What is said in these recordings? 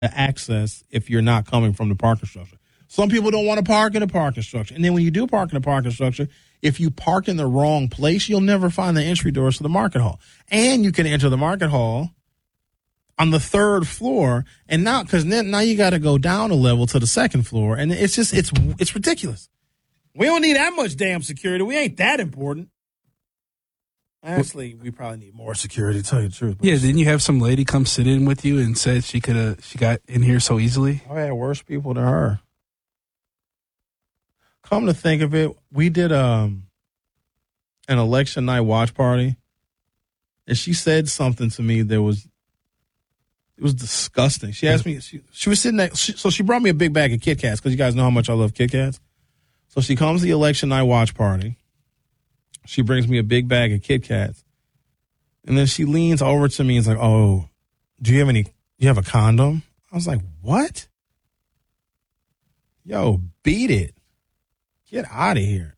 access if you're not coming from the parking structure. Some people don't want to park in the parking structure. And then when you do park in the parking structure, if you park in the wrong place, you'll never find the entry doors to the market hall. And you can enter the market hall on the third floor, and now you got to go down a level to the second floor, and it's ridiculous. We don't need that much damn security. We ain't that important. Honestly, we probably need more security, to tell you the truth. Yeah, didn't you have some lady come sit in with you and said she got in here so easily? I had worse people than her. Come to think of it, we did an election night watch party, and she said something to me that was disgusting. She asked me, she was sitting there, so she brought me a big bag of Kit Kats, because you guys know how much I love Kit Kats. So she comes to the election night watch party. She brings me a big bag of Kit Kats. And then she leans over to me and is like, "Oh, do you have a condom?" I was like, "What?" Yo, beat it. Get out of here.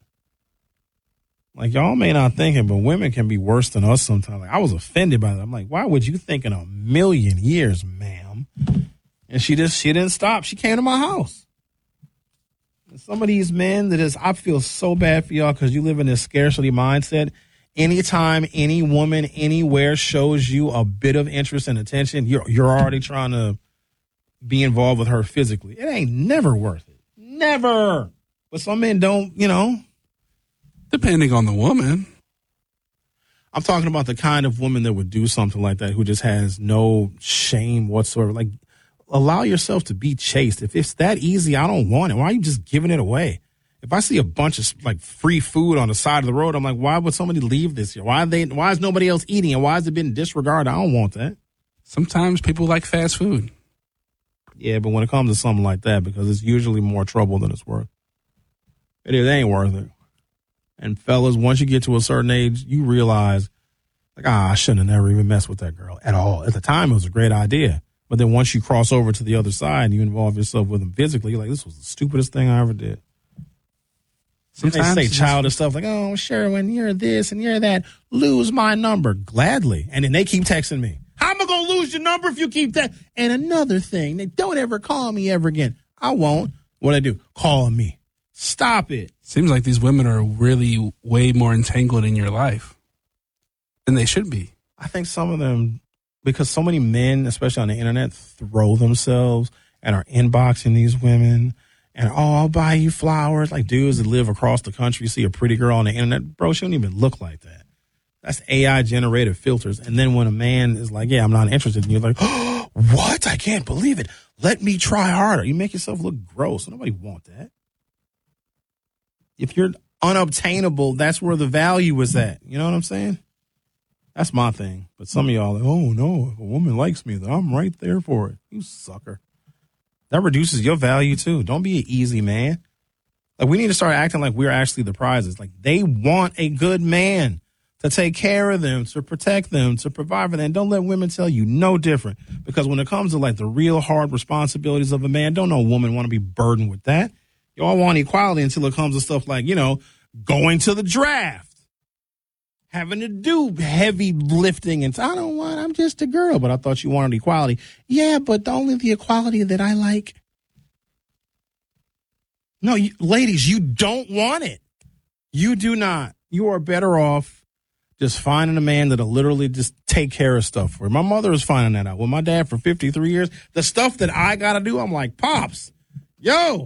Like, y'all may not think it, but women can be worse than us sometimes. Like, I was offended by that. I'm like, why would you think in a million years, ma'am? And she didn't stop. She came to my house. And some of these men I feel so bad for y'all, because you live in this scarcity mindset. Anytime any woman anywhere shows you a bit of interest and attention, you're already trying to be involved with her physically. It ain't never worth it. Never. But some men don't, Depending on the woman. I'm talking about the kind of woman that would do something like that, who just has no shame whatsoever. Like, allow yourself to be chaste. If it's that easy, I don't want it. Why are you just giving it away? If I see a bunch of like free food on the side of the road, I'm like, why would somebody leave this here? Why is nobody else eating it? Why has it been disregarded? I don't want that. Sometimes people like fast food. Yeah, but when it comes to something like that, because it's usually more trouble than it's worth. It ain't worth it. And fellas, once you get to a certain age, you realize, like, I shouldn't have never even messed with that girl at all. At the time, it was a great idea. But then once you cross over to the other side and you involve yourself with them physically, you're like, this was the stupidest thing I ever did. Sometimes they say childish stuff like, "Oh, sure, when you're this and you're that, lose my number." Gladly. And then they keep texting me. "How am I going to lose your number if you keep that?" And another thing, they don't ever call me ever again. I won't. What I do? Call me. Stop it. Seems like these women are really way more entangled in your life than they should be. I think some of them, because so many men, especially on the internet, throw themselves and are inboxing these women and, "Oh, I'll buy you flowers." Like dudes that live across the country see a pretty girl on the internet. Bro, she don't even look like that. That's AI-generated filters. And then when a man is like, "Yeah, I'm not interested," and you're like, "Oh, what? I can't believe it. Let me try harder." You make yourself look gross. Nobody want that. If you're unobtainable, that's where the value is at. You know what I'm saying? That's my thing. But some of y'all are like, "Oh, no, if a woman likes me, then I'm right there for it." You sucker. That reduces your value, too. Don't be an easy man. Like, we need to start acting like we're actually the prizes. Like, they want a good man to take care of them, to protect them, to provide for them. Don't let women tell you no different. Because when it comes to, like, the real hard responsibilities of a man, don't no woman want to be burdened with that. Y'all want equality until it comes to stuff like, going to the draft, having to do heavy lifting. And I'm just a girl, but I thought you wanted equality. Yeah, but only the equality that I like. No, ladies, you don't want it. You do not. You are better off just finding a man that'll literally just take care of stuff for you. My mother was finding that out. With my dad for 53 years, the stuff that I got to do, I'm like, "Pops, yo,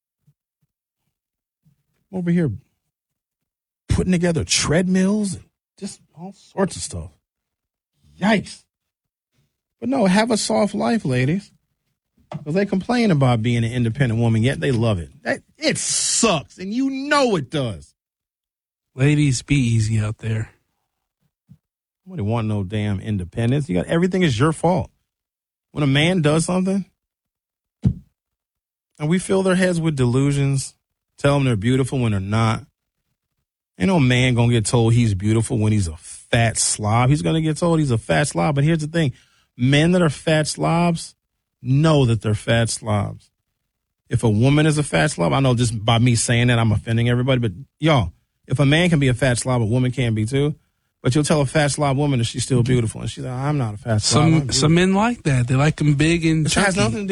over here putting together treadmills and just all sorts of stuff." Yikes. But no, have a soft life, ladies. Because they complain about being an independent woman, yet they love it. It sucks, and you know it does. Ladies, be easy out there. Nobody want no damn independence. Everything is your fault. When a man does something, and we fill their heads with delusions, tell them they're beautiful when they're not. Ain't no man gonna get told he's beautiful when he's a fat slob. He's gonna get told he's a fat slob. But here's the thing. Men that are fat slobs know that they're fat slobs. If a woman is a fat slob, I know just by me saying that I'm offending everybody, but y'all, if a man can be a fat slob, a woman can be too. But you'll tell a fat slob woman that she's still beautiful, and she's like, I'm not a fat slob. Some men like that. They like them big and It has chunky. nothing to